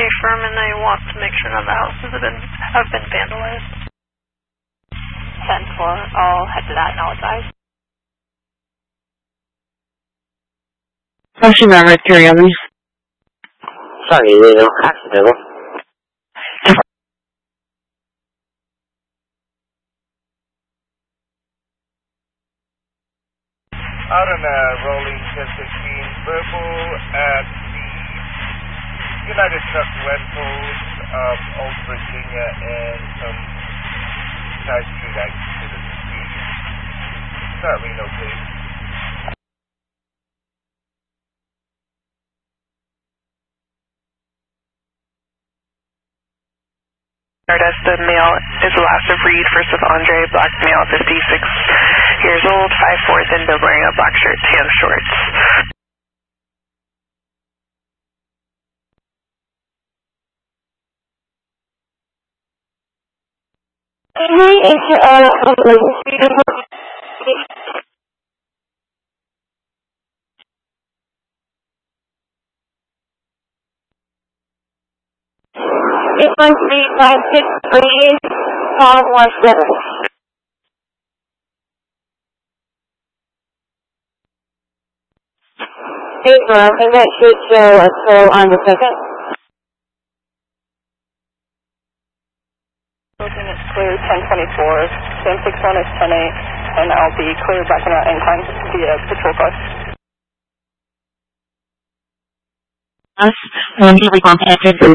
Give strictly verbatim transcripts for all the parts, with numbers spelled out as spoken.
firm, and I want to make sure none of the houses have been, have been vandalized. ten four, I'll head to that and I'll advise. Function member, Curiosity. Sorry, Reno, accidental. Out on a rolling ten sixteen, verbal at the United Southwest Coast of Old Virginia and some side street access to the city. Start Reno, please. As the male is the last of Reed, first of Andre, black male, fifty-six years old, five four thin build, wearing a black shirt, tan shorts. It must be five six three, five one seven. Hey, I think that should show a toll on the second. Building is clear, ten twenty-four, ten sixty-one is ten eight, and I'll be clear back in our incline via patrol car. Us, one we contacted group.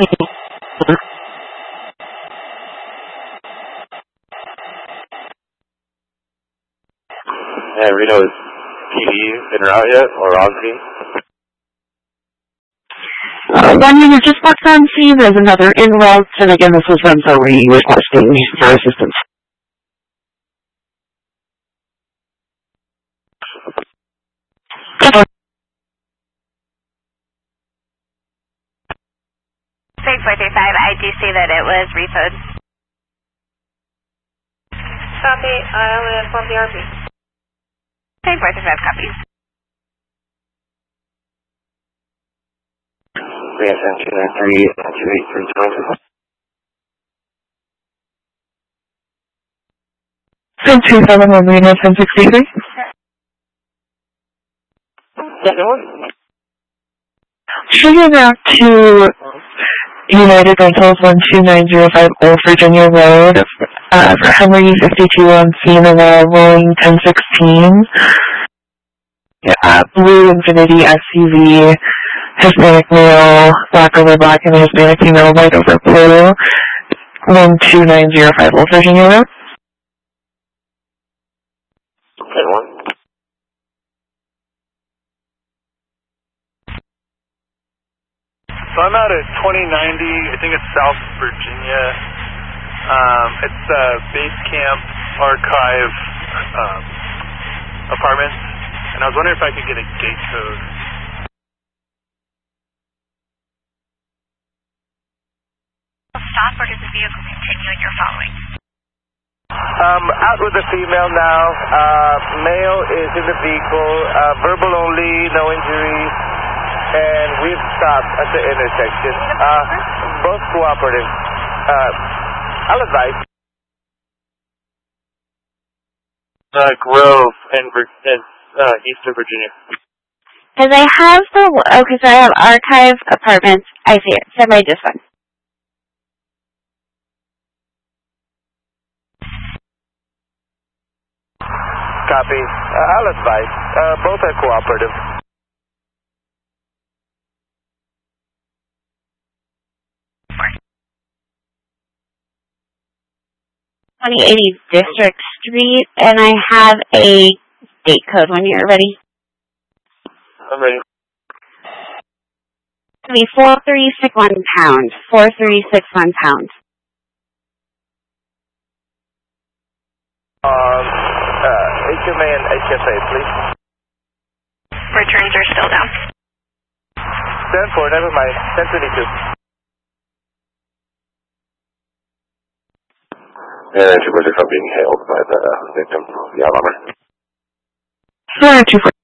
Yeah, Reno, is P D in or out yet, or on scene? Uh, one unit just walked on scene, there's another in route, and again, this was Renzo Reed requesting your assistance. six four three five, I do see that it was repoed. Copy, I'll inform the R P. six four three five copies. We have two nine three, two eight three two. ten two seven one Reno, ten sixty-three. Second one? Sugar back to United Rentals one two nine zero five Old Virginia Road, uh, for Henry fifty-two on scene of a rolling ten sixteen. Uh, blue Infiniti S U V, Hispanic male, black over black, and Hispanic female, white over blue, one two nine zero five Old Virginia Road. Second one? So I'm out at twenty ninety, I think it's South Virginia. Um, it's a base camp archive um, apartment, and I was wondering if I could get a gate code. Stop, or does the vehicle continue in your following? Um, out with the female now. Uh, male is in the vehicle, uh, verbal only, no injuries. And we've stopped at the intersection. Uh, both cooperative. Uh, I'll advise. Uh, Grove in, in uh, Eastern Virginia. Because I have the, oh, because I have archive apartments. I see it. Somebody just one. Copy. Uh, I'll advise. Uh, both are cooperative. twenty eighty District Street, and I have a date code when you're ready. I'm ready. It's going to be four three six one pound. four three six one pound. Um, uh, H M A and H F A, please. Returns are still down. ten four, never mind. ten twenty-two. And then two are being hailed by the victim, the alarmer. Sorry, two four.